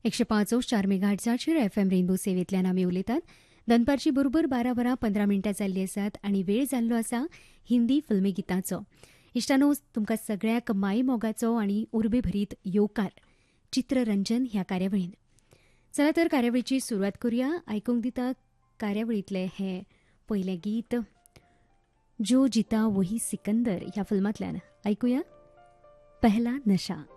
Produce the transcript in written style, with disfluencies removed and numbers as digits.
105.4 मेगाहर्ट्झाचेर FM rainbow सेवेंतल्यान आमी उलयतात. दनपारची बरोबर 12:15 जाल्ली आसात आनी वेळ जाल्लो आसा हिंदी फिल्मी गितांचो. इश्टानो, तुमकां सगळ्याक माई मोगाचो आनी उर्बे भरीत येवकार चित्ररंजन ह्या कार्यावळीन. चला तर कार्यावळीची सुरवात करूया. आयकूंक दिता कार्यावळीतले हे पयलें गीत जो जिता वही सिकंदर ह्या फिल्मांतल्यान. आयकुया पहला नशा.